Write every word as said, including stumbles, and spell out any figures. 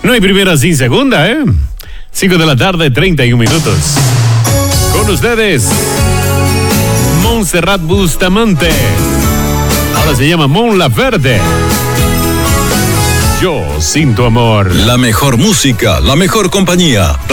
No hay primera sin segunda, ¿eh? cinco de la tarde, treinta y un minutos. Con ustedes, Montserrat Bustamante. Ahora se llama Mon Laferte. Yo sin tu amor. La mejor música, la mejor compañía.